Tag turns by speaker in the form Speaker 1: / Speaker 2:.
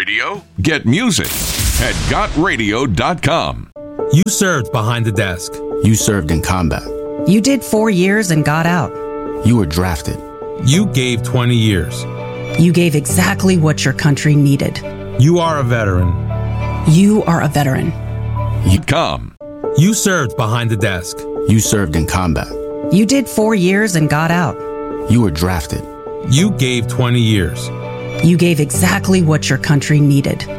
Speaker 1: radio? Get music at gotradio.com.
Speaker 2: You served behind the desk.
Speaker 3: You served in combat.
Speaker 4: You did 4 years and got out.
Speaker 3: You were drafted.
Speaker 2: You gave 20 years.
Speaker 4: You gave exactly what your country needed.
Speaker 2: You are a veteran.
Speaker 4: You are a veteran.
Speaker 2: You served behind the desk.
Speaker 3: You served in combat.
Speaker 4: You did 4 years and got out.
Speaker 3: You were drafted.
Speaker 2: You gave 20 years.
Speaker 4: You gave exactly what your country needed.